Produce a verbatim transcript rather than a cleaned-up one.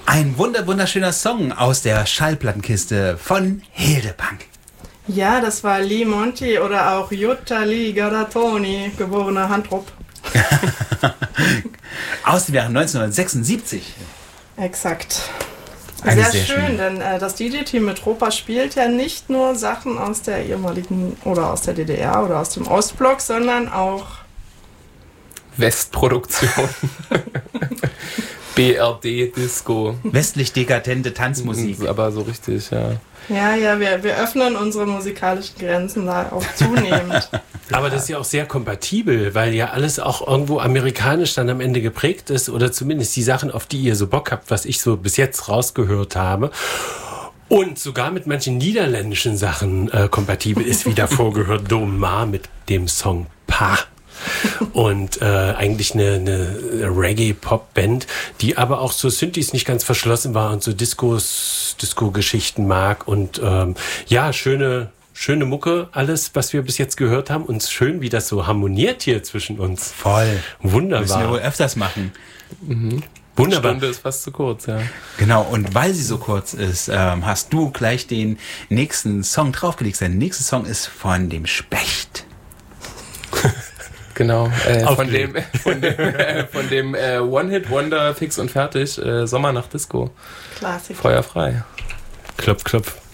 Ein wunder wunderschöner Song aus der Schallplattenkiste von Hildebrand. Ja, das war Lee Monty oder auch Jutta Lee Garatoni, geborener Handrup. Aus dem Jahr neunzehnhundertsechsundsiebzig. Exakt. Eine Sehr, sehr schön, schöne. denn äh, das D J-Team mit Tropa spielt ja nicht nur Sachen aus der ehemaligen oder aus der D D R oder aus dem Ostblock, sondern auch Westproduktion. B R D-Disco. Westlich dekadente Tanzmusik. Aber so richtig, ja. Ja, ja, wir, wir öffnen unsere musikalischen Grenzen da auch zunehmend. Aber das ist ja auch sehr kompatibel, weil ja alles auch irgendwo amerikanisch dann am Ende geprägt ist oder zumindest die Sachen, auf die ihr so Bock habt, was ich so bis jetzt rausgehört habe. Und sogar mit manchen niederländischen Sachen äh, kompatibel ist, wie davor gehört Domar mit dem Song Pa. Und äh, eigentlich eine, eine Reggae-Pop-Band, die aber auch so Synthes nicht ganz verschlossen war und so Discos, Disco-Geschichten mag. Und ähm, ja, schöne, schöne Mucke, alles, was wir bis jetzt gehört haben. Und schön, wie das so harmoniert hier zwischen uns. Voll. Wunderbar. Müssen wir wohl öfters machen. Mhm. Wunderbar. Stunde ist fast zu kurz, ja. Genau, und weil sie so kurz ist, ähm, hast du gleich den nächsten Song draufgelegt. Der nächste Song ist von dem Specht. Genau, äh, von dem, von dem, äh, von dem äh, One-Hit-Wonder fix und fertig, äh, Sommer nach Disco. Klassik. Feuer frei. Klopf, klopf.